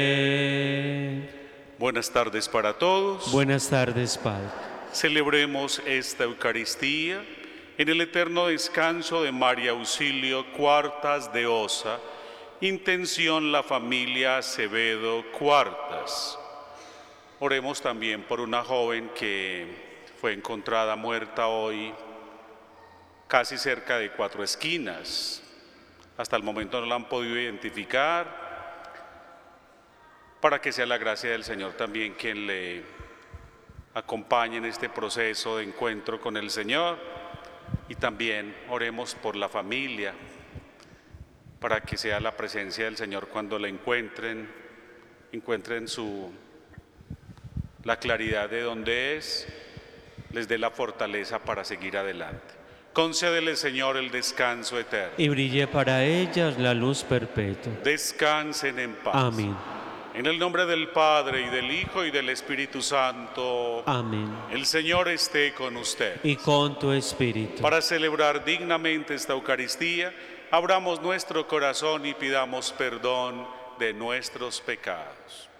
Buenas tardes para todos. Buenas tardes, Padre. Celebremos esta Eucaristía en el eterno descanso de María Auxilio Cuartas de Osa, intención la familia Acevedo Cuartas. Oremos también por una joven que fue encontrada muerta hoy casi cerca de Cuatro Esquinas. Hasta el momento no la han podido identificar, para que sea la gracia del Señor también quien le acompañe en este proceso de encuentro con el Señor. Y también oremos por la familia, para que sea la presencia del Señor cuando la encuentren la claridad de dónde es, les dé la fortaleza para seguir adelante. Concédele, Señor, el descanso eterno. Y brille para ellas la luz perpetua. Descansen en paz. Amén. En el nombre del Padre, y del Hijo, y del Espíritu Santo. Amén. El Señor esté con usted. Y con tu espíritu. Para celebrar dignamente esta Eucaristía, abramos nuestro corazón y pidamos perdón de nuestros pecados.